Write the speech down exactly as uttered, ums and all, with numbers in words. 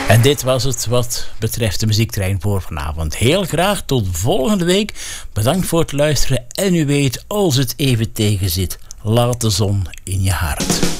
En dit was het wat betreft de muziektrein voor vanavond. Heel graag tot volgende week. Bedankt voor het luisteren. En u weet, als het even tegen zit, laat de zon in je hart.